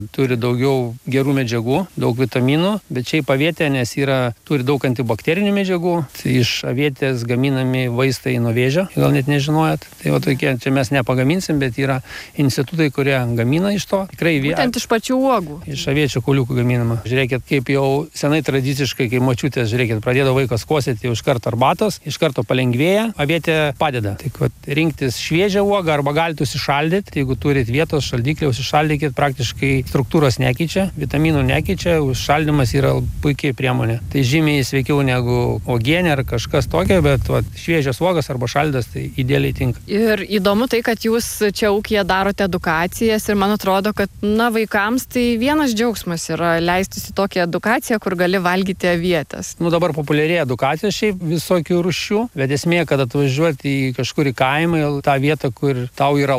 Turi daugiau gerų medžiagų, daug vitaminų, bet šiaip avietė, nes turi daug antibakterinių medžiagų. Tai iš avietės gaminami vaistai nuo vėžio, gal net nežinojot. Tai va tokie, čia mes nepagaminsim, bet yra institutai, kurie gamina iš to. Tikrai būtent iš pačių uogų. Iš aviečių kauliukų gaminama. Žiūrėkit, kaip jau senai tradiciškai, kai močiutės, žiūrėkit, pradėjo vaikas kosėti jau iš karto arbatos, iš karto palengvėja, avietė padeda. Tik rinktis šviežią uogą arba galite užsišaldyti. Jeigu turit vietos šaldyklį, užsišaldykit, praktiškai struktūros nekeičia, vitaminų nekeičia, užšaldymas yra puikiai priemonė. Tai žymiai sveikiau negu uogienė ar kažkas tokio, bet šviežias uogas arba šaldas tai idealiai tinka. Ir įdomu tai, kad jūs čia ūkyje darote edukacijas ir man atrodo, kad vaikams tai vienas džiaugsmas yra leistis į tokią edukaciją, kur gali valgyti avietes. Dabar populiarėja edukacijos šiaip visokių rūšių, bet esmė, kad atvažiuoti į kažkur į kaimą, į tą vietą, kur tau yra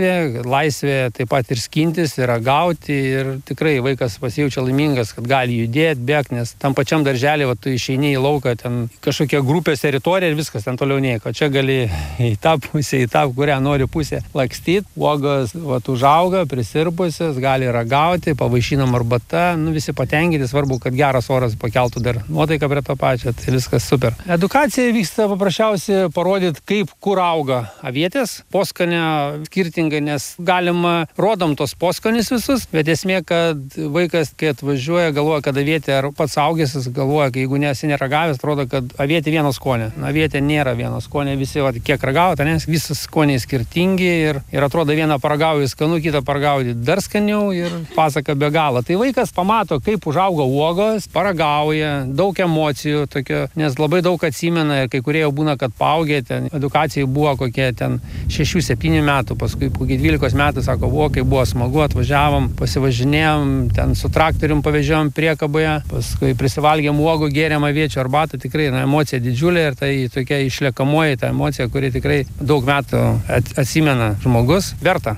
laisvė taip pat ir skintis, ir ragauti, ir tikrai vaikas pasijaučia laimingas, kad gali judėti, bėgti, nes tam pačiam darželį, tu išeini į lauką, ten kažkokia grupės teritorija ir viskas ten toliau nieko. Čia gali į tą pusę, kurią nori pusę lakstyti, uogos užauga, prisirpusios, gali ragauti, pavaišinam arbata, visi patenkinti, svarbu, kad geras oras pakeltų dar nuotaiką prie to pačio, tai viskas super. Edukacija vyksta paprasčiausiai parodyti, kaip kur auga avietės, poskonio skirtingai, nes rodom tos poskonius visus, bet esmė, kad vaikas, kai atvažiuoja, galvoja, kad avietė, ar pats augęs galvoja, kad jeigu nesi neragavęs, atrodo, kad avietė vieno skonio. Avietė nėra vieno skonio, visi kiek ragauja, nes visi skoniai skirtingi ir atrodo vieną paragauji skanu, kitą paragauji dar skaniau ir pasaka be galo. Tai vaikas pamato, kaip užauga uogos, paragauja, daug emocijų, tokio, nes labai daug atsimena ir kai kurie jau būna, kad paaugę, ten edukacijai buvo kokie ten 6-7 metų, paskui po 12 metų sako, kai buvo smagu, atvažiavom, pasivažinėjom, ten su traktorium pavežiojom priekaboje, paskui prisivalgėm uogų, gėrėm aviečių arbatą, tikrai emocija didžiulė ir tai tokia išliekamoji ta emocija, kuri tikrai daug metų atsimena žmogus, verta.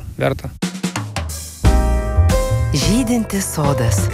Žydintis sodas.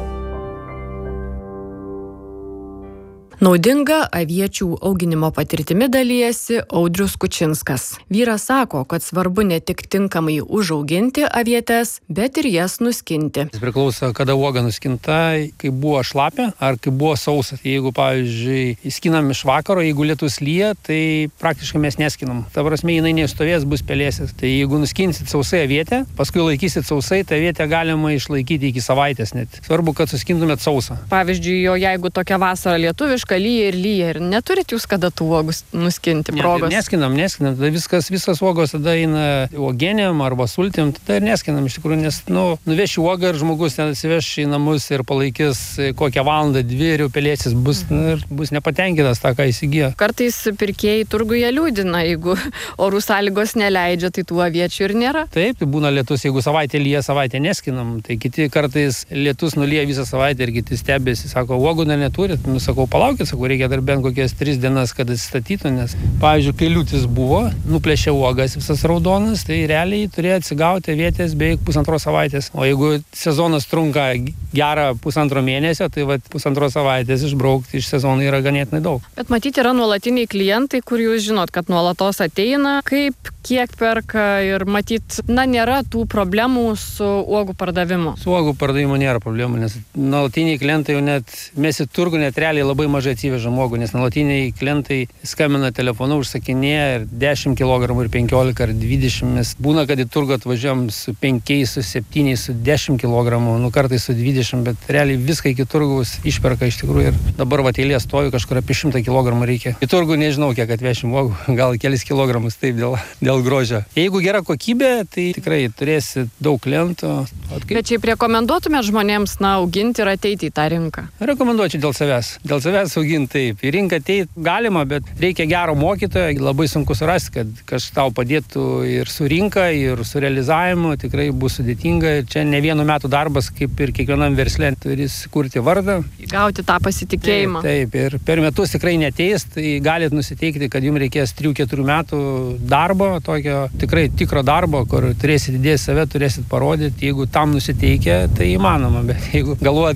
Naudinga aviečių auginimo patirtimi dalijasi Audrius Kučinskas. Vyras sako, kad svarbu ne tik tinkamai užauginti avietes, bet ir jas nuskinti. Priklauso, kada uoga nuskinta, kai buvo šlapia ar kai buvo sausa. Jeigu, pavyzdžiui, skinam iš vakaro, jeigu lietus lyja, tai praktiškai mes neskinam. Ta prasme, jinai nestovės, bus pelėsis. Tai jeigu nuskinsit sausai avietę, paskui laikysit sausai, tą avietę galima išlaikyti iki savaitės net. Svarbu, kad suskintumėt sausą. Pavyzdžiui, jeigu tokia vasara lietuviška, lyja ir neturit jūs kada tų uogus nuskinti progos? Neskinam, tada visas uogos tada eina uogienėm arba sultim, tada ir neskinam iš tikrųjų, nes nuveši uogą ir žmogus ten atsiveš į namus ir palaikys kokią valandą, 2 ir jau pelėsis bus nepatenkintas tą, ką įsigijo. Kartais pirkėjai turguje liūdina, jeigu orų sąlygos neleidžia, tai tų aviečių ir nėra. Taip, būna lietus, jeigu savaitę lyja, savaitę neskinam, tai kiti kartais lietus nulyja visą savaitę ir kiti stebėsi, sako, uogų dar neturit, sakau, palaukit, sakau, reikia dar bent kokias 3 dienas, kad atsistatytų, nes, pavyzdžiui, kai liūtis buvo, nuplėšė uogas visas raudonas, tai realiai turėjo atsigauti avietės beveik 1,5 savaitės. O jeigu sezonas trunka gerą 1,5 mėnesio, tai 1,5 savaitės išbraukti iš sezono yra ganėtinai daug. Bet matyti yra nuolatiniai klientai, kur jūs žinot, kad nuolatos ateina, kiek perka ir matyt, nėra tų problemų su uogų pardavimu. Su uogų pardavimu nėra problemų, nes nuolatiniai klientai jau net, mes į turgų net realiai labai mažai atsivežam uogų, nes nuolatiniai klientai skambina telefonu, užsakinėja ir 10 kg ir 15 ar 20. Mes būna, kad į turgų atvažiuojam su 5, su 7, su 10 kg, kartais su 20, bet realiai viską iki turgaus išperka iš tikrųjų ir dabar eilė stovi kažkur apie 100 kg reikia. Į turgų nežinau, kiek atvešim uogų, gal kelis kilogramus, taip dėl grožio. Jeigu gera kokybė, tai tikrai turėsi daug klientų. Bet šiaip rekomenduotumėt žmonėms auginti ir ateiti į tą rinką? Rekomenduočiau dėl savęs auginti taip. Į rinką ateiti galima, bet reikia gero mokytojo, labai sunku surasti, kad kažkas tau padėtų ir su rinka, ir su realizavimu, tikrai bus sudėtinga. Čia ne vieno metų darbas, kaip ir kiekvienam versle, turi kurti vardą. Gauti tą pasitikėjimą. Taip, ir per metus tikrai neteis, tai galit nusiteikti, kad jums reikės 3-4 metų darbo, tokio tikrai tikro darbo, kur turėsit įdėti save, turėsit parodyti. Jeigu tam nusiteikę, tai įmanoma, bet jeigu galvojat, kad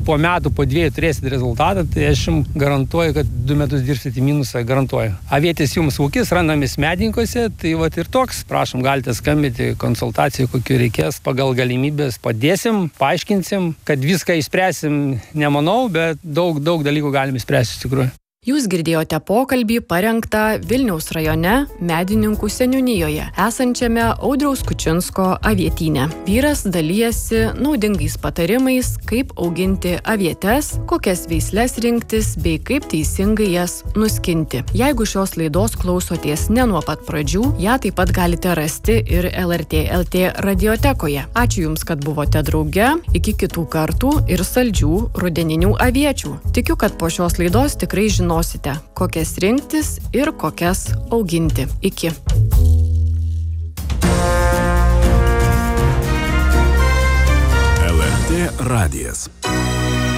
po metų, po 2 turėsit rezultatą, tai aš jums garantuoju, kad 2 metus dirbsit į minusą, garantuoju. Avietės jums ūkis, randamis Medininkuose, tai vat ir toks, prašom, galite skambinti, konsultacijų kokių reikės, pagal galimybės padėsim, paaiškinsim, kad viską išspręsim, nemanau, bet daug dalykų galim išspręsti iš tikrųjų. Jūs girdėjote pokalbį parengtą Vilniaus rajone Medininkų seniūnijoje, esančiame Audriaus Kučinsko avietyne. Vyras dalijasi naudingais patarimais, kaip auginti avietes, kokias veisles rinktis bei kaip teisingai jas nuskinti. Jeigu šios laidos klausotės ne nuo pat pradžių, ją taip pat galite rasti ir LRT LT radiotekoje. Ačiū Jums, kad buvote drauge, iki kitų kartų ir saldžių rudeninių aviečių. Tikiu, kad po šios laidos tikrai žinosite, kokias rinktis ir kokias auginti. Iki. LRT radijas.